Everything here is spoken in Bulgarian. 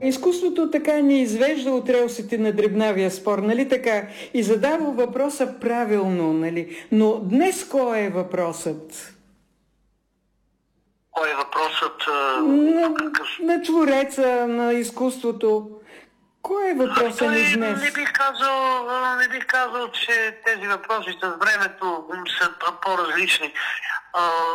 Изкуството така ни извежда от релсите на дребнавия спор, нали така? И задава въпроса правилно, нали? Но днес кой е въпросът? Кой е въпросът? На твореца на изкуството. Кой е въпросът ни днес? Не бих казал, че тези въпроси с времето са по-различни.